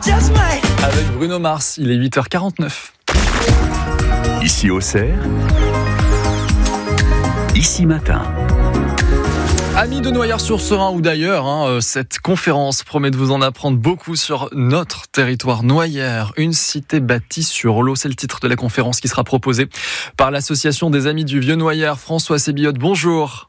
Avec Bruno Mars, il est 8h49. Ici Auxerre, Ici Matin. Amis de Noyers-sur-Serein ou d'ailleurs, cette conférence promet de vous en apprendre beaucoup sur notre territoire Noyers, une cité bâtie sur l'eau. C'est le titre de la conférence qui sera proposée par l'association des Amis du Vieux Noyers. François Sébillotte, bonjour.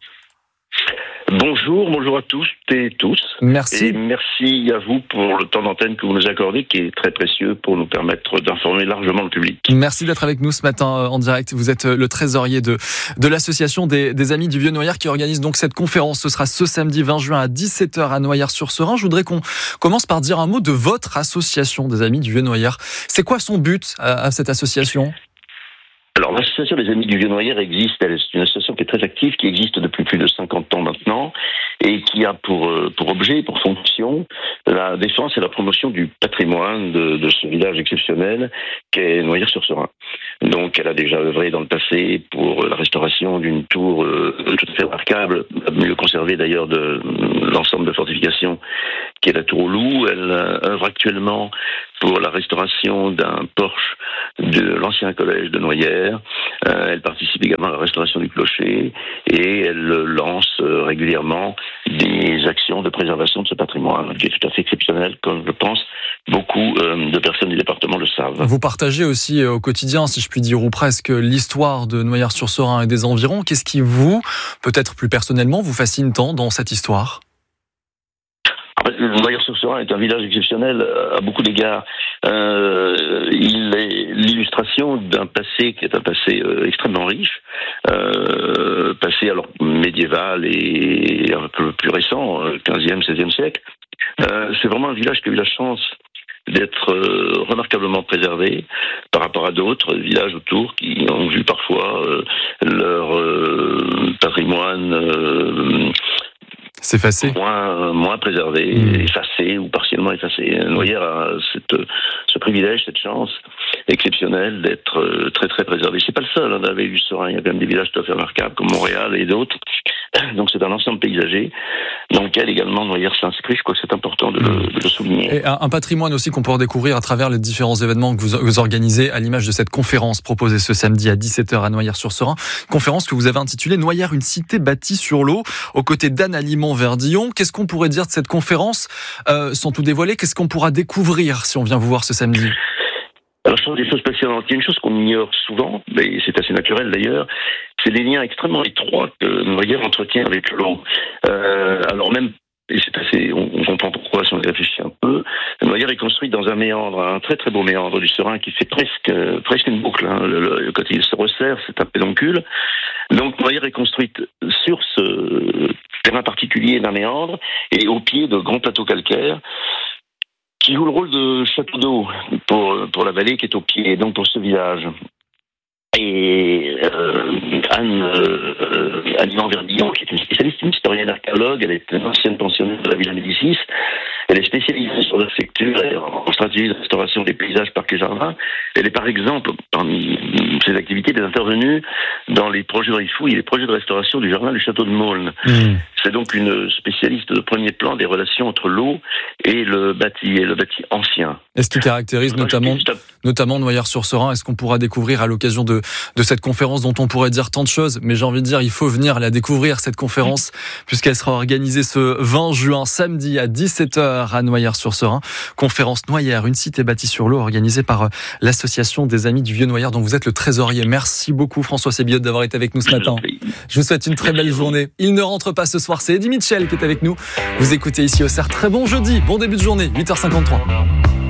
Bonjour à tous et tous. Merci. Et merci à vous pour le temps d'antenne que vous nous accordez, qui est très précieux pour nous permettre d'informer largement le public. Merci d'être avec nous ce matin en direct. Vous êtes le trésorier de l'association des Amis du Vieux Noyers qui organise donc cette conférence. Ce sera ce samedi 20 juin à 17h à Noyers-sur-Serein. Je voudrais qu'on commence par dire un mot de votre association des Amis du Vieux Noyers. C'est quoi son but à cette association ? Alors, l'association des Amis du Vieux Noyers existe, c'est une association qui est très active, qui existe depuis plus de 50 ans maintenant, et qui a pour objet, pour fonction, la défense et la promotion du patrimoine de ce village exceptionnel qu'est Noyers-sur-Serein. Donc, elle a déjà œuvré dans le passé pour la restauration d'une tour tout à fait remarquable, mieux conservée d'ailleurs de l'ensemble de fortifications, qui est la tour au Loup. Elle œuvre actuellement pour la restauration d'un porche de l'ancien collège de Noyers. Elle participe également à la restauration du clocher et elle lance régulièrement des actions de préservation de ce patrimoine qui est tout à fait exceptionnel, comme je pense beaucoup de personnes du département le savent. Vous partagez aussi au quotidien, si je puis dire, ou presque, l'histoire de Noyers-sur-Serein et des environs. Qu'est-ce qui vous, peut-être plus personnellement, vous fascine tant dans cette histoire ? Noyers-sur-Serein est un village exceptionnel à beaucoup d'égards. Il est l'illustration d'un passé qui est un passé extrêmement riche, passé alors médiéval et un peu plus récent, 15e, 16e siècle. C'est vraiment un village qui a eu la chance d'être remarquablement préservé par rapport à d'autres villages autour qui ont vu parfois leur patrimoine s'effacer, moins préservé, effacé ou partiellement effacé. Noyers a ce privilège, cette chance exceptionnelle d'être très très préservé. C'est pas le seul, on avait eu Serein, il y a quand même des villages tout à fait remarquables comme Montréal et d'autres. Donc c'est un ensemble paysager dans lequel également Noyers s'inscrit. Je crois que c'est important de le souligner. Et un patrimoine aussi qu'on peut redécouvrir à travers les différents événements que vous organisez, à l'image de cette conférence proposée ce samedi à 17h à Noyers-sur-Serein. Conférence que vous avez intitulée Noyers, une cité bâtie sur l'eau, aux côtés d'Anne Alimont-Verdillon. Qu'est-ce qu'on pourrait dire de cette conférence sans tout dévoiler? Qu'est-ce qu'on pourra découvrir si on vient vous voir ce samedi? Alors, je trouve des choses passionnantes. Il y a une chose qu'on ignore souvent, mais c'est assez naturel d'ailleurs, c'est les liens extrêmement étroits que Noyers entretient avec l'eau. Alors même, et c'est assez, on comprend pourquoi si on y réfléchit un peu, Noyers est construit dans un méandre, un très très beau méandre du Serein qui fait presque une boucle. Quand il se resserre, c'est un pédoncule. Donc Noyers est construite sur ce terrain particulier d'un méandre et au pied de grands plateaux calcaires qui joue le rôle de château d'eau pour la vallée qui est au pied, donc pour ce village. Et Anne Alimont-Verdillon, qui est une spécialiste, une historienne archéologue, elle est une ancienne pensionnaire de la Villa Médicis. Elle est spécialisée sur l'architecture et en stratégie de restauration des paysages, parcs et jardins. Elle est par exemple, parmi ses activités, elle est intervenue dans les projets de Rifouille et les projets de restauration du jardin du château de Maulne. C'est donc une spécialiste de premier plan des relations entre l'eau et le bâti ancien. Et ce qui caractérise notamment Noyers-sur-Serein, est-ce qu'on pourra découvrir à l'occasion de cette conférence dont on pourrait dire tant de choses, mais j'ai envie de dire, il faut venir la découvrir, cette conférence, puisqu'elle sera organisée ce 20 juin, samedi à 17h à Noyers-sur-Serein. Conférence Noyers, une cité bâtie sur l'eau, organisée par l'association des Amis du Vieux Noyers, dont vous êtes le trésorier. Merci beaucoup François Sébillotte d'avoir été avec nous ce matin. Je vous souhaite une très belle journée. Il ne rentre pas ce soir, c'est Eddie Mitchell qui est avec nous. Vous écoutez Ici Auxerre, très bon jeudi, bon début de journée, 8h53.